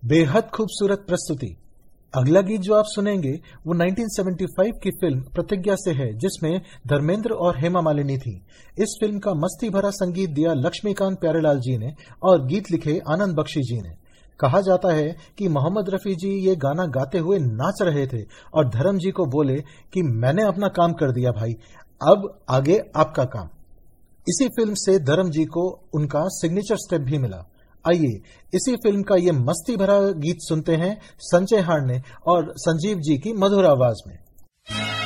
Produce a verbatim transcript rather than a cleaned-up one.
बेहद खूबसूरत प्रस्तुति। अगला गीत जो आप सुनेंगे वो उन्नीस सौ पचहत्तर की फिल्म प्रतिज्ञा से है, जिसमें धर्मेंद्र और हेमा मालिनी थी। इस फिल्म का मस्ती भरा संगीत दिया लक्ष्मीकांत प्यारेलाल जी ने और गीत लिखे आनंद बख्शी जी ने। कहा जाता है कि मोहम्मद रफी जी ये गाना गाते हुए नाच रहे थे और धर्म जी को बोले कि मैंने अपना काम कर दिया भाई, अब आगे आपका काम। इसी फिल्म से धर्म जी को उनका सिग्नेचर स्टेप भी मिला। आइए इसी फिल्म का ये मस्ती भरा गीत सुनते हैं संजय हार्ने और संजीव जी की मधुर आवाज में।